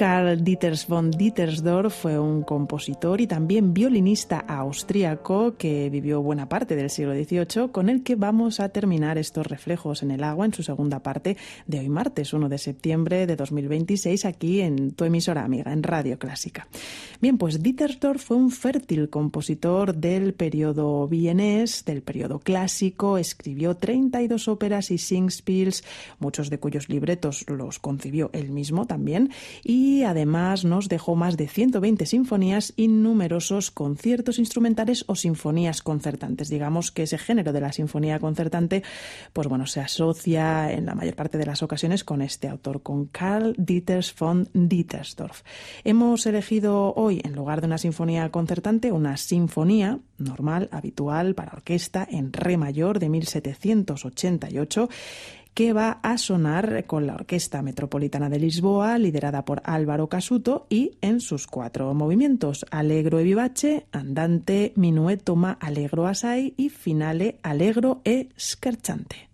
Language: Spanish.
Karl Dieter von Dittersdorf fue un compositor y también violinista austríaco que vivió buena parte del siglo XVIII, con el que vamos a terminar estos reflejos en el agua en su segunda parte de hoy martes 1 de septiembre de 2026 aquí en tu emisora amiga, en Radio Clásica. Bien, pues Dittersdorf fue un fértil compositor del periodo vienés, del periodo clásico, escribió 32 óperas y singspiels, muchos de cuyos libretos los concibió él mismo también, y además nos dejó más de 120 sinfonías y numerosos conciertos instrumentales o sinfonías concertantes. Digamos que ese género de la sinfonía concertante, pues bueno, se asocia en la mayor parte de las ocasiones con este autor, con Karl Dieter von Dittersdorf. Hemos elegido hoy, en lugar de una sinfonía concertante, una sinfonía normal, habitual para orquesta en re mayor de 1788, que va a sonar con la Orquesta Metropolitana de Lisboa, liderada por Álvaro Casuto, y en sus 4 movimientos: Allegro e vivace, Andante, Minuetto ma allegro assai y Finale allegro e scherzante.